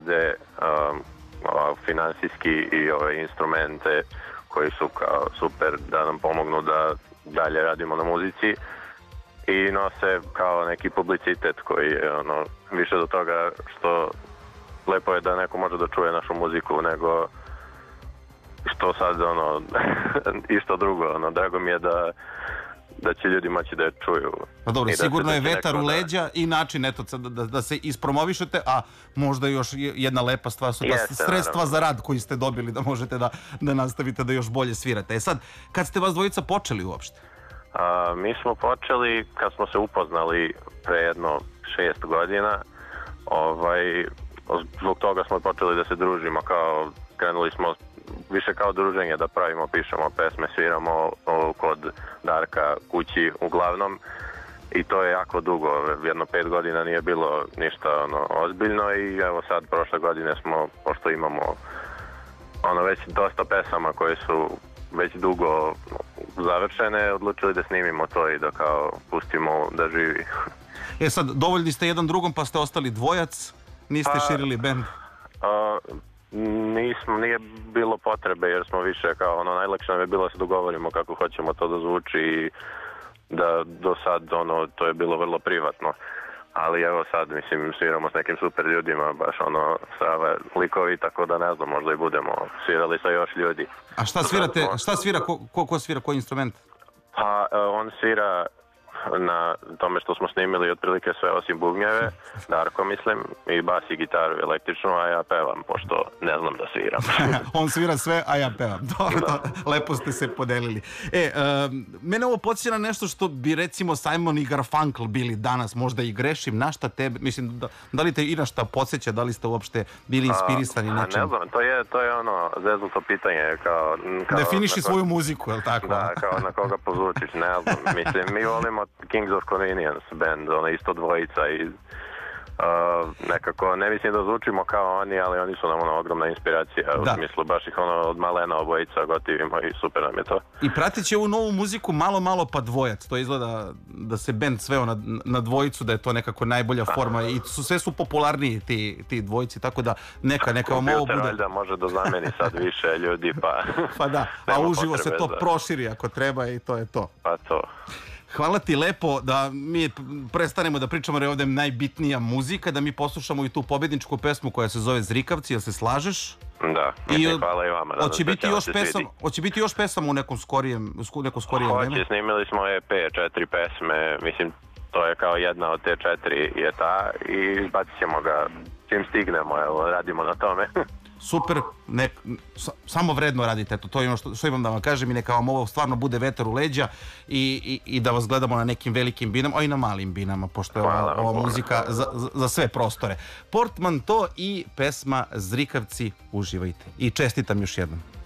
finansijski i ove instrumente koji su kao super da nam pomognu da dalje radimo na muzici i nose kao neki publicitet koji je više do toga što lepo je da neko može da čuje našu muziku nego što sad isto drugo. Drago mi je da će ljudi moći da je čuju. Pa dobro, sigurno je vetar u leđa i način da se ispromovišete, a možda još jedna lepa stvar su ta sredstva za rad koji ste dobili da možete da nastavite da još bolje svirate. Sad, kad ste vas dvojica počeli uopšte? Mi smo počeli kad smo se upoznali pre jedno 6 godina. Zbog toga smo počeli da se družimo, krenuli smo više kao druženje da pravimo, pišemo pesme, sviramo kod Darka kući uglavnom i to je jako dugo, jedno 5 godina nije bilo ništa ozbiljno i evo sad prošle godine smo, pošto imamo već dosta pesama koje su već dugo završene, odlučili da snimimo to i da kao pustimo da živi. Sad, dovoljni ste jedan drugom pa ste ostali dvojac, niste širili bend? Nije bilo potrebe jer smo više kao najlakše nam je bilo da se dogovorimo kako hoćemo to da zvuči i da do sad to je bilo vrlo privatno. Ali evo sad, mislim, sviramo s nekim super ljudima, baš Sava likovi, tako da ne znam, možda i budemo svirali sa još ljudi. A šta svirate, ko svira, koji instrument? Pa, on svira na tome što smo snimili otprilike sve osim bubnjeve, Darko mislim, i bas i gitaru električnu, a ja pevam, pošto ne znam da sviram. On svira sve, a ja pevam. Dobro, lepo ste se podelili. Mene ovo podsjeća na nešto što bi recimo Simon i Garfunkel bili danas, možda i grešim, na šta tebe, mislim, da li te i na šta podsjeća, da li ste uopšte bili inspirisani nečem? Ne znam, to je zeznuto pitanje. Definiši svoju muziku, je li tako? Da, kao na koga pozvučiš, ne znam, mislim, mi volimo Kings of Convenience band, isto dvojica i nekako, ne mislim da zvučimo kao oni, ali oni su nam ogromna inspiracija, u smislu baš ih od malena obojica gotivimo i super nam je to. I prateći ovu novu muziku malo pa dvojac, to izgleda da se band sveo na dvojicu, da je to nekako najbolja forma i sve su popularniji ti dvojici, tako da neka vam ovo bude... Valjda može da zameni sad više ljudi, pa... Pa da, a uživo se to proširi ako treba i to je to. Pa to. Hvala ti lepo da mi prestanemo da pričamo jer je ovdje najbitnija muzika, da mi poslušamo i tu pobjedničku pesmu koja se zove Zrikavci, jel se slažeš? Da, hvala i vama. Hoće biti još pesama u neko skorije vreme? Hoće, snimili smo EP, 4 pesme, mislim to je kao jedna od te 4 je ta i izbacit ćemo ga čim stignemo, radimo na tome. Super, samo vredno radite, to je ono što imam da vam kažem i neka vam ovo stvarno bude vetar u leđa i da vas gledamo na nekim velikim binama, a i na malim binama, pošto je ova muzika za sve prostore. Portmanteau i pesma Zrikavci, uživajte i čestitam još jednom.